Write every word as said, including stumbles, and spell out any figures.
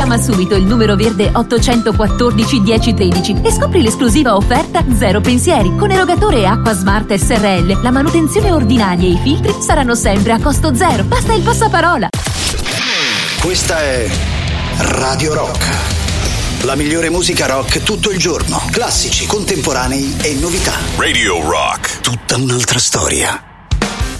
Chiama subito il numero verde ottocentoquattordici dieci tredici e scopri l'esclusiva offerta Zero Pensieri. Con erogatore Acqua Smart S R L, la manutenzione ordinaria e i filtri saranno sempre a costo zero. Basta il passaparola. Questa è Radio Rock. La migliore musica rock tutto il giorno. Classici, contemporanei e novità. Radio Rock. Tutta un'altra storia.